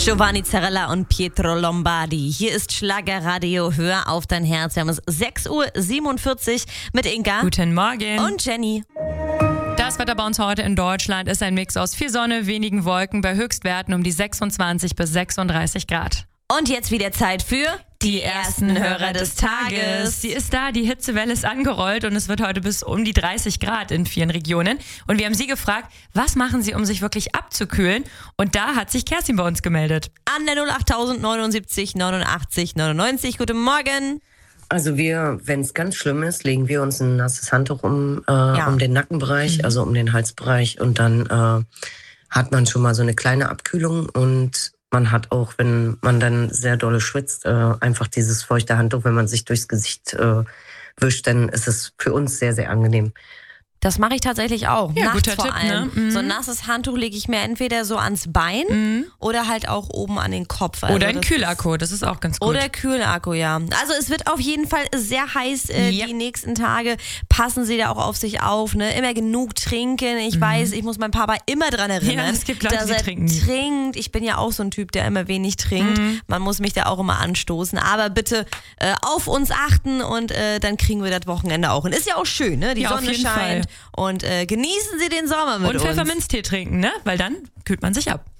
Giovanni Zarella und Pietro Lombardi. Hier ist Schlagerradio. Hör auf dein Herz. Wir haben es 6:47 Uhr mit Inka. Guten Morgen. Und Jenny. Das Wetter bei uns heute in Deutschland ist ein Mix aus viel Sonne, wenigen Wolken bei Höchstwerten um die 26 bis 36 Grad. Und jetzt wieder Zeit für die ersten Hörer des Tages. Sie ist da, die Hitzewelle ist angerollt und es wird heute bis um die 30 Grad in vielen Regionen. Und wir haben Sie gefragt, was machen Sie, um sich wirklich abzukühlen? Und da hat sich Kerstin bei uns gemeldet. An der 08000 79 89 99. Guten Morgen. Also wenn es ganz schlimm ist, legen wir uns ein nasses Handtuch um den Nackenbereich, also um den Halsbereich. Und dann hat man schon mal so eine kleine Abkühlung. Und man hat auch, wenn man dann sehr dolle schwitzt, einfach dieses feuchte Handtuch, wenn man sich durchs Gesicht wischt, dann ist es für uns sehr, sehr angenehm. Das mache ich tatsächlich auch. Ja, nachts guter vor Tipp, allem. ne? So ein nasses Handtuch lege ich mir entweder so ans Bein oder halt auch oben an den Kopf. Also Oder ein Kühlakku, das ist auch ganz gut. Oder Kühlakku, ja. Also es wird auf jeden Fall sehr heiß die nächsten Tage. Passen Sie da auch auf sich auf, ne? Immer genug trinken. Ich weiß, ich muss meinen Papa immer dran erinnern, Ja, es gibt Leute, dass die er trinken. trinkt. Ich bin ja auch so ein Typ, der immer wenig trinkt. Man muss mich da auch immer anstoßen. Aber bitte auf uns achten und dann kriegen wir das Wochenende auch. Und ist ja auch schön, ne? Die Ja, auf Sonne jeden scheint. Und genießen Sie den Sommer mit Und uns. Pfefferminztee trinken, ne? Weil dann kühlt man sich ab.